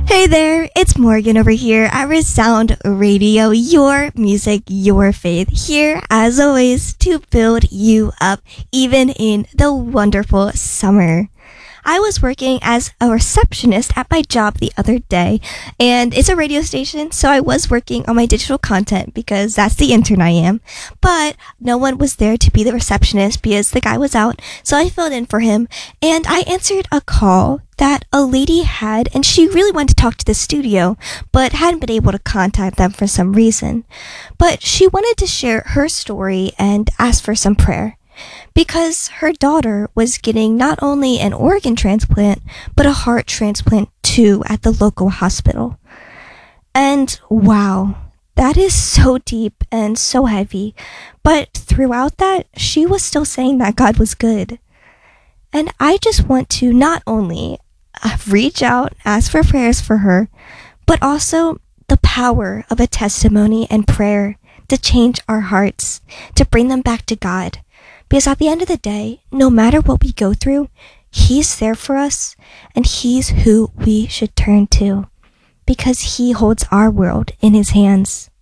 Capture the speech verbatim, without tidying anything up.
Hey there, it's Morgan over here at Resound Radio, your music, your faith, here as always to build you up even in the wonderful summer. I was working as a receptionist at my job the other day, and it's a radio station, so I was working on my digital content because that's the intern I am, but no one was there to be the receptionist because the guy was out, so I filled in for him, and I answered a call that a lady had, and she really wanted to talk to the studio, but hadn't been able to contact them for some reason. But she wanted to share her story and ask for some prayer, because her daughter was getting not only an organ transplant, but a heart transplant too at the local hospital. And wow, that is so deep and so heavy. But throughout that, she was still saying that God was good. And I just want to not only reach out, ask for prayers for her, but also the power of a testimony and prayer to change our hearts, to bring them back to God. Because at the end of the day, no matter what we go through, He's there for us, and He's who we should turn to, because He holds our world in His hands.